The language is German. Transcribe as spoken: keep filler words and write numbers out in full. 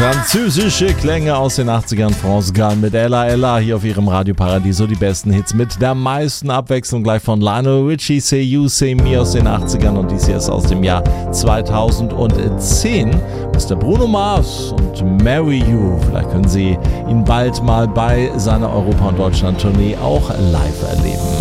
Französische Klänge aus den achtzigern, France Gall mit Ella Ella hier auf ihrem Radio Paradiso. Die besten Hits mit der meisten Abwechslung gleich von Lionel Richie, Say You, Say Me aus den achtzigern und dies hier ist aus dem Jahr zweitausendzehn. Mister Bruno Mars und Marry You. Vielleicht können Sie ihn bald mal bei seiner Europa- und Deutschland-Tournee auch live erleben.